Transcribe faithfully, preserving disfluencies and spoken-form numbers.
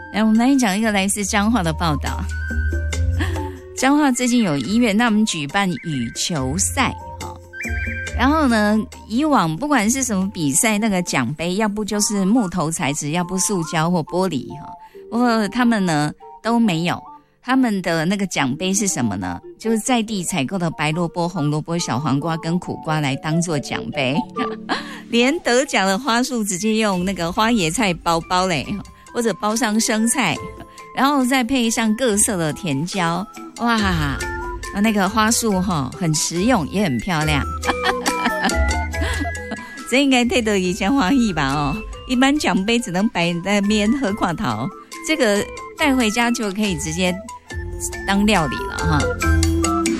来，我们来讲一个来自彰化的报道。彰化最近有医院，那我们举办羽球赛，然后呢，以往不管是什么比赛，那个奖杯要不就是木头材质，要不塑胶或玻璃哈。不过他们呢都没有，他们的那个奖杯是什么呢？就是在地采购的白萝卜、红萝卜、小黄瓜跟苦瓜来当做奖杯，连得奖的花束直接用那个花椰菜包包嘞，或者包上生菜，然后再配上各色的甜椒，哇！那个花束哈很实用，也很漂亮。这应该配得以前华裔吧哦，一般奖杯只能摆在那边喝垮头，这个带回家就可以直接当料理了哈。